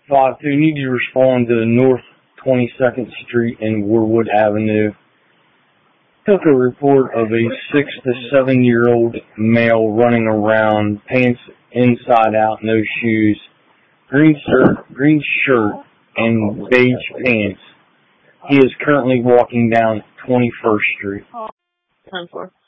5-2, need to respond to North 22nd Street and Warwood Avenue. Took a report of a 6 to 7 year old male running around, pants inside out, no shoes, green shirt, and beige pants. He is currently walking down 21st Street. 10-4.